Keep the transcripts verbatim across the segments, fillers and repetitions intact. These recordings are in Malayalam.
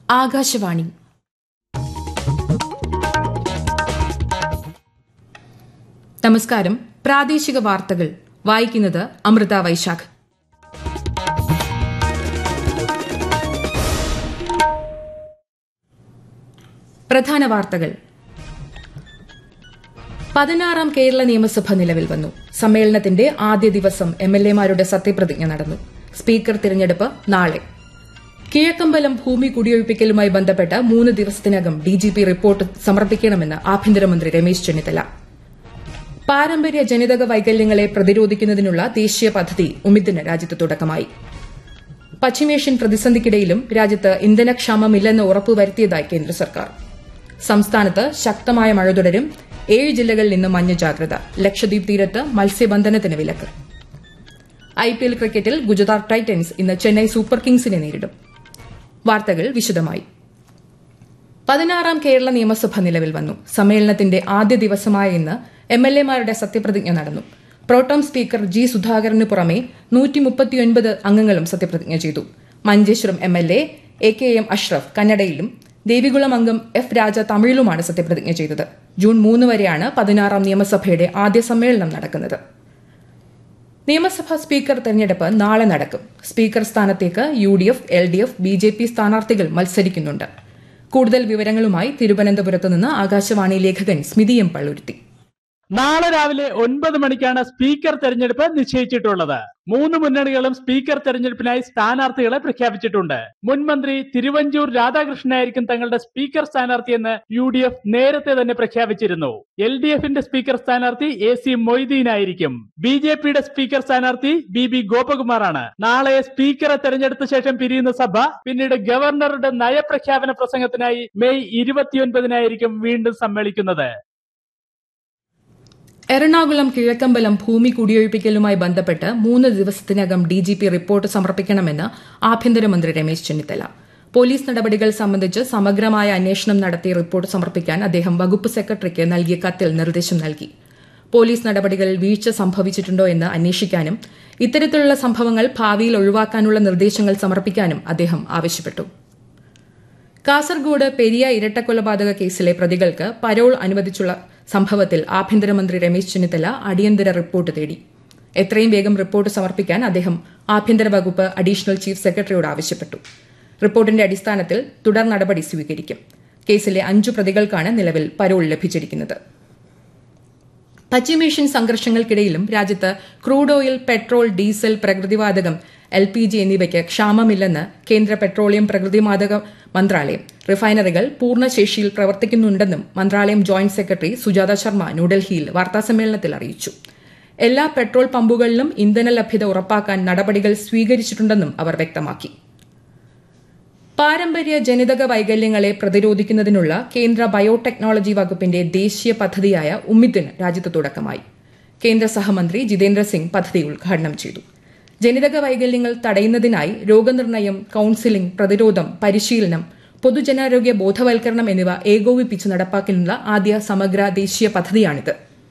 ആകാശവാണി. നമസ്കാരം. പ്രാദേശിക വാർത്തകൾ വായിക്കുന്നത് അമൃത വൈശാഖ്. പ്രധാന വാർത്തകൾ. പതിനാറാം കേരള നിയമസഭ നിലവിൽ വന്നു. സമ്മേളനത്തിന്റെ ആദ്യ ദിവസം എംഎൽഎമാരുടെ സത്യപ്രതിജ്ഞ നടന്നു. സ്പീക്കർ തിരഞ്ഞെടുപ്പ് നാളെ. കിഴക്കമ്പലം ഭൂമി കുടിയൊഴിപ്പിക്കലുമായി ബന്ധപ്പെട്ട് മൂന്ന് ദിവസത്തിനകം ഡിജിപി റിപ്പോർട്ട് സമർപ്പിക്കണമെന്ന് ആഭ്യന്തരമന്ത്രി രമേശ് ചെന്നിത്തല. പാരമ്പര്യ ജനിതക വൈകല്യങ്ങളെ പ്രതിരോധിക്കുന്നതിനുള്ള ദേശീയ പദ്ധതി ഉമിദിന് രാജ്യത്ത് തുടക്കമായി. പശ്ചിമേഷ്യൻ പ്രതിസന്ധിക്കിടയിലും രാജ്യത്ത് ഇന്ധനക്ഷാമമില്ലെന്ന് ഉറപ്പുവരുത്തിയതായി കേന്ദ്ര സർക്കാർ. സംസ്ഥാനത്ത് ശക്തമായ മഴ തുടരും. ഏഴ് ജില്ലകളിൽ നിന്ന് മഞ്ഞ ജാഗ്രത. ലക്ഷദ്വീപ് തീരത്ത് മത്സ്യബന്ധനത്തിന് വിലക്ക്. ഐപിഎൽ ക്രിക്കറ്റിൽ ഗുജറാത്ത് ടൈറ്റൻസ് ഇന്ന് ചെന്നൈ സൂപ്പർ കിങ്സിനെ നേരിടും. വാർത്തകൾ വിശദമായി. പതിനാറാം കേരള നിയമസഭ നിലവിൽ വന്നു. സമ്മേളനത്തിന്റെ ആദ്യ ദിവസമായ ഇന്ന് എംഎൽഎമാരുടെ സത്യപ്രതിജ്ഞ നടന്നു. പ്രോട്ടം സ്പീക്കർ ജി സുധാകരന് പുറമെ നൂറ്റി മുപ്പത്തിയൊൻപത് അംഗങ്ങളും സത്യപ്രതിജ്ഞ ചെയ്തു. Manjeshwaram MLA A K M Ashraf കന്നഡയിലും Devikulam അംഗം എഫ് രാജ തമിഴിലുമാണ് സത്യപ്രതിജ്ഞ ചെയ്തത്. ജൂൺ മൂന്ന് വരെയാണ് പതിനാറാം നിയമസഭയുടെ ആദ്യ സമ്മേളനം നടക്കുന്നത്. നിയമസഭാ സ്പീക്കർ തെരഞ്ഞെടുപ്പ് നാളെ നടക്കും. സ്പീക്കർ സ്ഥാനത്തേക്ക് U D F, L D F, B J P സ്ഥാനാർത്ഥികൾ മത്സരിക്കുന്നുണ്ട്. കൂടുതൽ വിവരങ്ങളുമായി തിരുവനന്തപുരത്ത് നിന്ന് ആകാശവാണി ലേഖകൻ സ്മിതി എം പള്ളുരുത്തി. നാളെ രാവിലെ ഒൻപത് മണിക്കാണ് സ്പീക്കർ തെരഞ്ഞെടുപ്പ് നിശ്ചയിച്ചിട്ടുള്ളത്. മൂന്ന് മുന്നണികളും സ്പീക്കർ തെരഞ്ഞെടുപ്പിനായി സ്ഥാനാർത്ഥികളെ പ്രഖ്യാപിച്ചിട്ടുണ്ട്. മുൻമന്ത്രി തിരുവഞ്ചൂർ രാധാകൃഷ്ണനായിരിക്കും തങ്ങളുടെ സ്പീക്കർ സ്ഥാനാർത്ഥിയെന്ന് യു ഡി എഫ് നേരത്തെ തന്നെ പ്രഖ്യാപിച്ചിരുന്നു. എൽ ഡി എഫിന്റെ സ്പീക്കർ സ്ഥാനാർത്ഥി എ സി മൊയ്തീനായിരിക്കും. ബി ജെ പിയുടെ സ്പീക്കർ സ്ഥാനാർത്ഥി ബി ബി ഗോപകുമാറാണ്. നാളെ സ്പീക്കറെ തെരഞ്ഞെടുത്ത ശേഷം പിരിയുന്ന സഭ പിന്നീട് ഗവർണറുടെ നയപ്രഖ്യാപന പ്രസംഗത്തിനായി മെയ് ഇരുപത്തിയൊൻപതിനായിരിക്കും വീണ്ടും സമ്മേളിക്കുന്നത്. എറണാകുളം കിഴക്കമ്പലം ഭൂമി കുടിയൊഴിപ്പിക്കലുമായി ബന്ധപ്പെട്ട് മൂന്ന് ദിവസത്തിനകം ഡിജിപി റിപ്പോർട്ട് സമർപ്പിക്കണമെന്ന് ആഭ്യന്തരമന്ത്രി രമേശ് ചെന്നിത്തല. പോലീസ് നടപടികൾ സംബന്ധിച്ച് സമഗ്രമായ അന്വേഷണം നടത്തി റിപ്പോർട്ട് സമർപ്പിക്കാൻ അദ്ദേഹം വകുപ്പ് സെക്രട്ടറിക്ക് നൽകിയ കത്തിൽ നിർദ്ദേശം നൽകി. പോലീസ് നടപടികളിൽ വീഴ്ച സംഭവിച്ചിട്ടുണ്ടോ എന്ന് അന്വേഷിക്കാനും ഇത്തരത്തിലുള്ള സംഭവങ്ങൾ ഭാവിയിൽ ഒഴിവാക്കാനുള്ള നിർദ്ദേശങ്ങൾ സമർപ്പിക്കാനും അദ്ദേഹം ആവശ്യപ്പെട്ടു. കാസർഗോഡ് പെരിയ ഇരട്ടക്കൊലപാതക കേസിലെ പ്രതികൾക്ക് പരോൾ അനുവദിച്ചുള്ള സംഭവത്തിൽ ആഭ്യന്തരമന്ത്രി രമേശ് ചെന്നിത്തല അടിയന്തര റിപ്പോർട്ട് തേടി. എത്രയും വേഗം റിപ്പോർട്ട് സമർപ്പിക്കാൻ അദ്ദേഹം ആഭ്യന്തര വകുപ്പ് അഡീഷണൽ ചീഫ് സെക്രട്ടറിയോട് ആവശ്യപ്പെട്ടു. റിപ്പോർട്ടിന്റെ അടിസ്ഥാനത്തിൽ തുടർ നടപടി സ്വീകരിക്കും. കേസിലെ അഞ്ചു പ്രതികൾക്കാണ് നിലവിൽ പരോൾ ലഭിച്ചിരിക്കുന്നത്. പശ്ചിമേഷ്യൻ സംഘർഷങ്ങൾക്കിടയിലും രാജ്യത്ത് crude oil, petrol, diesel, പ്രകൃതിവാതകം, L P G എന്നിവയ്ക്ക് ക്ഷാമമില്ലെന്ന് കേന്ദ്ര പെട്രോളിയം പ്രകൃതിവാതക മന്ത്രാലയം. റിഫൈനറികൾ പൂർണ്ണശേഷിയിൽ പ്രവർത്തിക്കുന്നുണ്ടെന്നും മന്ത്രാലയം ജോയിന്റ് സെക്രട്ടറി സുജാത ശർമ്മ ന്യൂഡൽഹിയിൽ വാർത്താസമ്മേളനത്തിൽ അറിയിച്ചു. എല്ലാ പെട്രോൾ പമ്പുകളിലും ഇന്ധന ലഭ്യത ഉറപ്പാക്കാൻ നടപടികൾ സ്വീകരിച്ചിട്ടുണ്ടെന്നും അവർ വ്യക്തമാക്കി. പാരമ്പര്യ ജനിതക വൈകല്യങ്ങളെ പ്രതിരോധിക്കുന്നതിനുള്ള കേന്ദ്ര ബയോടെക്നോളജി വകുപ്പിന്റെ ദേശീയ പദ്ധതിയായ ഉമിദിന് രാജ്യത്ത് തുടക്കമായി. കേന്ദ്ര സഹമന്ത്രി ജിതേന്ദ്ര സിംഗ് പദ്ധതി ഉദ്ഘാടനം ചെയ്തു. ജനിതക വൈകല്യങ്ങൾ തടയുന്നതിനായി രോഗനിർണയം, കൌൺസിലിംഗ്, പ്രതിരോധം, പരിശീലനം, പൊതുജനാരോഗ്യ ബോധവൽക്കരണം എന്നിവ ഏകോപിപ്പിച്ച് നടപ്പാക്കാനുള്ള ആദ്യ സമഗ്ര ദേശീയ പദ്ധതിയാണിത്.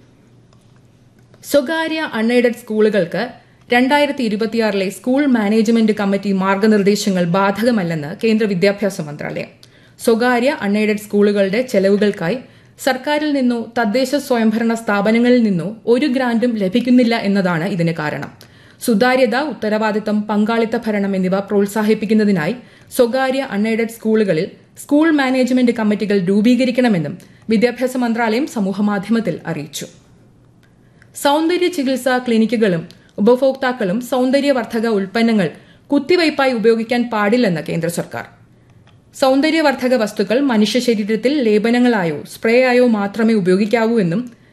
സ്വകാര്യ അൺഎയ്ഡഡ് സ്കൂളുകൾക്ക് രണ്ടായിരത്തി ഇരുപത്തിയാറിലെ സ്കൂൾ മാനേജ്മെന്റ് കമ്മിറ്റി മാർഗനിർദ്ദേശങ്ങൾ ബാധകമല്ലെന്ന് കേന്ദ്ര വിദ്യാഭ്യാസ മന്ത്രാലയം. സ്വകാര്യ അൺഎയ്ഡഡ് സ്കൂളുകളുടെ ചെലവുകൾക്കായി സർക്കാരിൽ നിന്നോ തദ്ദേശ സ്വയംഭരണ സ്ഥാപനങ്ങളിൽ നിന്നോ ഒരു ഗ്രാന്റും ലഭിക്കുന്നില്ല എന്നതാണ് ഇതിന് കാരണം. സുതാര്യത, ഉത്തരവാദിത്തം, പങ്കാളിത്ത ഭരണം എന്നിവ പ്രോത്സാഹിപ്പിക്കുന്നതിനായി സ്വകാര്യ അൺഎയ്ഡഡ് സ്കൂളുകളിൽ സ്കൂൾ മാനേജ്മെന്റ് കമ്മിറ്റികൾ രൂപീകരിക്കണമെന്നും വിദ്യാഭ്യാസ മന്ത്രാലയം സമൂഹമാധ്യമത്തിൽ അറിയിച്ചു. സൌന്ദര്യ ചികിത്സാ ക്ലിനിക്കുകളും ഉപഭോക്താക്കളും സൌന്ദര്യവർദ്ധക ഉൽപ്പന്നങ്ങൾ കുത്തിവയ്പായി ഉപയോഗിക്കാൻ പാടില്ലെന്ന് കേന്ദ്ര സർക്കാർ. സൌന്ദര്യവർദ്ധക വസ്തുക്കൾ മനുഷ്യ ശരീരത്തിൽ ലേപനങ്ങളായോ സ്പ്രേ ആയോ മാത്രമേ ഉപയോഗിക്കാവൂ എന്നും